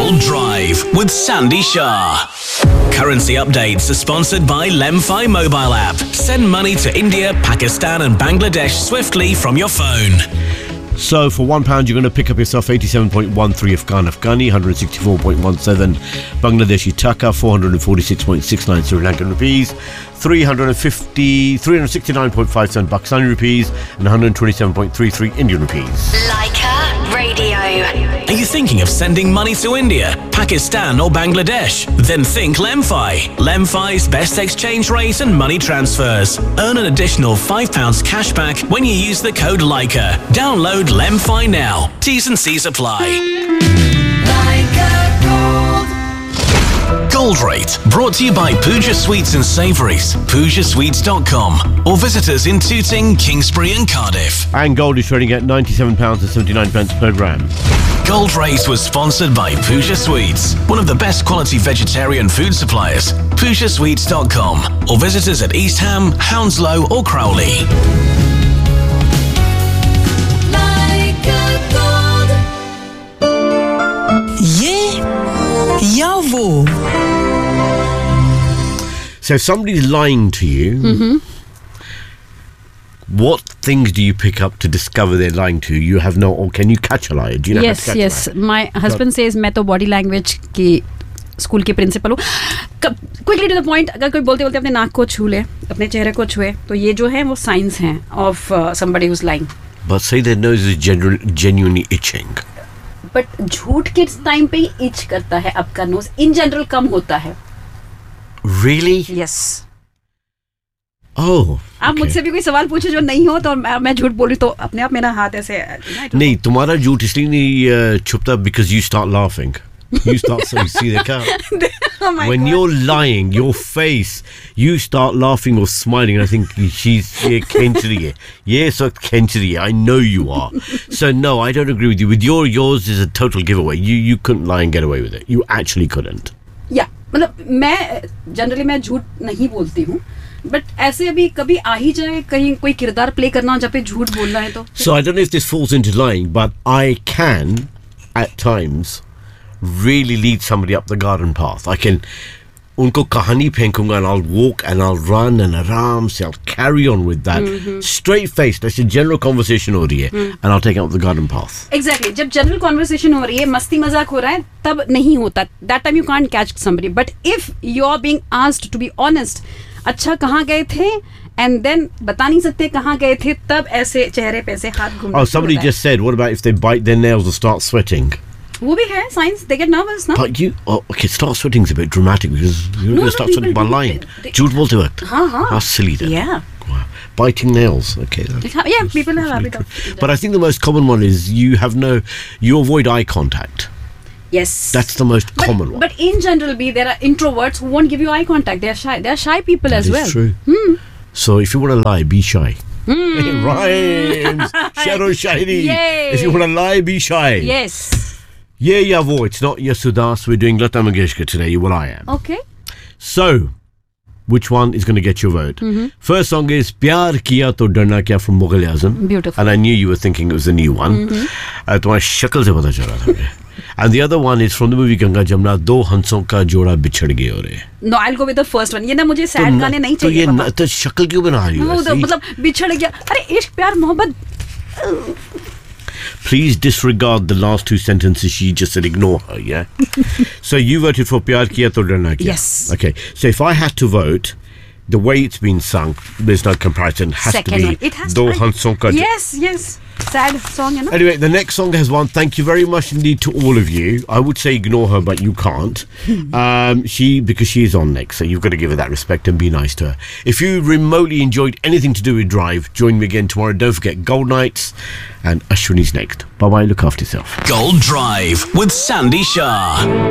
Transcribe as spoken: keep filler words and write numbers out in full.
Gold Drive with Sandy Shah. Currency updates are sponsored by Lemfi mobile app. Send money to India, Pakistan and Bangladesh swiftly from your phone. So for one pound, you're going to pick up yourself eighty-seven point one three Afghan Afghani, one hundred sixty-four point one seven Bangladeshi Taka, four hundred forty-six point six nine Sri Lankan rupees, three hundred fifty, three hundred sixty-nine point five seven Pakistani rupees, and one hundred twenty-seven point three three Indian rupees. Leica Radio. Are you thinking of sending money to India, Pakistan or Bangladesh? Then think Lemfi. Lemfi's best exchange rate and money transfers. Earn an additional five pounds cash back when you use the code Leica. Download Lemfi now. T's and C's apply. Gold Rate, brought to you by Pooja Sweets and Savouries, pooja sweets dot com, or visit us in Tooting, Kingsbury and Cardiff. And gold is trading at ninety-seven pounds and seventy-nine pence per gram. Gold Rate was sponsored by Pooja Sweets, one of the best quality vegetarian food suppliers. pooja sweets dot com, or visit us at East Ham, Hounslow or Crowley. ये या वो. So if somebody's lying to you, Mm-hmm. what things do you pick up to discover they're lying to you? You have no, or can you catch a liar? Do you know Yes, how to catch yes. a liar? My husband says मैं तो body language की school की principal हूँ. Quickly to the point, अगर कोई बोलते बोलते अपने नाक को छू ले, अपने चेहरे को छुए, तो ये जो है वो साइंस हैं of somebody who is lying. But say their nose is genu- genuinely itching. But झूठ के टाइम पे ही इच करता है आपका नोज. इन जनरल कम होता है. Really? यस. Oh. आप okay. मुझसे भी कोई सवाल पूछे जो नहीं हो तो मैं, मैं झूठ बोलूं तो अपने आप मेरा हाथ ऐसे. नहीं, तुम्हारा झूठ इसलिए नहीं uh, छुपता because you start laughing. You start saying, see the cat. Oh my When God. you're lying, your face, you start laughing or smiling, and I think she's yeah, Kenchiri. Yes, Kenchiri. I know you are. So no, I don't agree with you. With your, yours is a total giveaway. You you couldn't lie and get away with it. You actually couldn't. या मतलब मैं generally मैं झूठ नहीं बोलती हूँ, but ऐसे अभी कभी आ ही जाए कहीं कोई किरदार प्ले करना जहाँ पे झूठ बोलना है तो. So I don't know if this falls into lying, but I can, at times, really lead somebody up the garden path. I can unko kahani phenkunga and I'll walk and I'll run and aram se I'll carry on with that straight face. That's a general conversation ho rahi hai and I'll take it up the garden path. Exactly exactly. जब general conversation हो रही है, मस्ती मजाक हो रहा है, तब नहीं होता. That time you can't catch somebody. But if you are being asked to be honest, अच्छा कहाँ गए थे, एंड देन बता नहीं सकते कहाँ गए थे, तब ऐसे चेहरे पे से हाथ घूमना. Oh, somebody just said, what about if they bite their nails or start sweating? वो भी है साइंस. दे गेट नर्वस ना. But you, oh, okay, start sweating is a bit dramatic because you're No, going no, to start people sweating by do lying. it. They- झूठ बोलते वक्त. हाँ हाँ. How silly that. Yeah. Wow. Biting nails. Okay. That's, Yeah, people have habit of. but I think the most common one is you have no, you avoid eye contact. Yes. That's the most But, common one. but in general, be there are introverts who won't give you eye contact. They are shy. They are shy people That as is well. true. So if you want to lie, be shy. It rhymes. Sharo Shairi. Yay. If you want to lie, be shy. Yes. Yeah, yeah, wo. It's not Yasudas. We're doing Lata Mangeshkar today. Well, I am. Okay. So, which one is going to get your vote? First song is Pyar Kiya To Darna Kya from Mughal Azam. Beautiful. And I knew you were thinking it was a new one. Uh, तुम्हारी शक्ल से पता चला था मुझे. And the other one is from the movie Ganga Jamna, दो हंसों का जोड़ा बिछड़ गए रे. No, I'll go with the first one. ये ना मुझे सैड गाने नहीं तो चाहिए ये पापा. न, तो शक्ल क्यों बना रही हो वो तो ऐसी? मतलब बिछड़ गया. अरे इश्क प्यार मोहब्बत. Please disregard the last two sentences she just said. Ignore her, yeah? So you voted for Pyar Kiya To Darna Kya. Yes. Okay, so if I had to vote, the way it's been sung, there's no comparison. Has Second to be one. It has दो to be. हंसों का जो- Yes, yes. Sad song, you know. Anyway, the next song has one. Thank you very much indeed to all of you. I would say ignore her, but you can't. Um, she, because she is on next, so you've got to give her that respect and be nice to her. If you remotely enjoyed anything to do with Drive, join me again tomorrow. Don't forget Gold Nights and Ashwini's next. Bye bye. Look after yourself. Gold Drive with Sandy Shah.